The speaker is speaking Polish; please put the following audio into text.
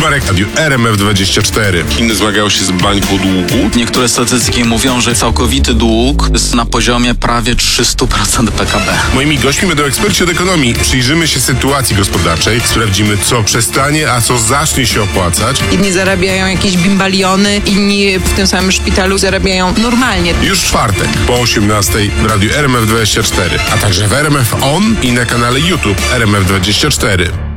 Marek, Radiu RMF24. Chiny zmagają się z bańką długu. Niektóre statystyki mówią, że całkowity dług jest na poziomie prawie 300% PKB. Moimi gośćmi będą eksperci od ekonomii. Przyjrzymy się sytuacji gospodarczej, sprawdzimy, co przestanie, a co zacznie się opłacać. Inni zarabiają jakieś bimbaliony, inni w tym samym szpitalu zarabiają normalnie. Już w czwartek po 18:00 w Radiu RMF24, a także w RMF On i na kanale YouTube RMF24.